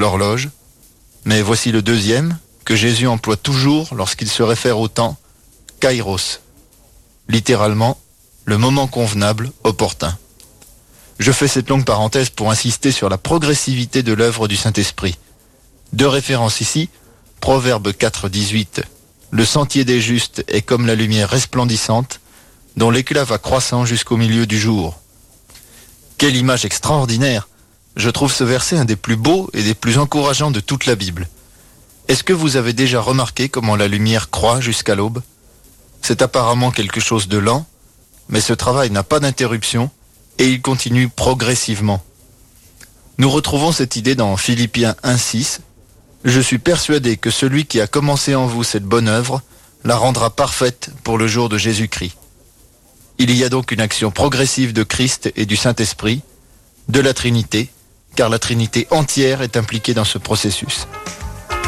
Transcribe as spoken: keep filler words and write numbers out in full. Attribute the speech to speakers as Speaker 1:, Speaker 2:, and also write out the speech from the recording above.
Speaker 1: l'horloge, mais voici le deuxième, que Jésus emploie toujours lorsqu'il se réfère au temps, kairos. Littéralement, le moment convenable, opportun. Je fais cette longue parenthèse pour insister sur la progressivité de l'œuvre du Saint-Esprit. Deux références ici, Proverbe quatre, dix-huit. Le sentier des justes est comme la lumière resplendissante, dont l'éclat va croissant jusqu'au milieu du jour. Quelle image extraordinaire! Je trouve ce verset un des plus beaux et des plus encourageants de toute la Bible. Est-ce que vous avez déjà remarqué comment la lumière croît jusqu'à l'aube? C'est apparemment quelque chose de lent, mais ce travail n'a pas d'interruption et il continue progressivement. Nous retrouvons cette idée dans Philippiens un, six. Je suis persuadé que celui qui a commencé en vous cette bonne œuvre la rendra parfaite pour le jour de Jésus-Christ. Il y a donc une action progressive de Christ et du Saint-Esprit, de la Trinité, car la Trinité entière est impliquée dans ce processus.